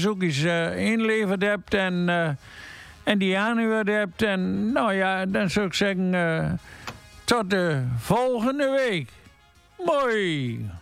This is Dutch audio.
verzoekjes ingeleverd hebt en die aangehoord hebt. En nou ja, dan zou ik zeggen, tot de volgende week. Mooi!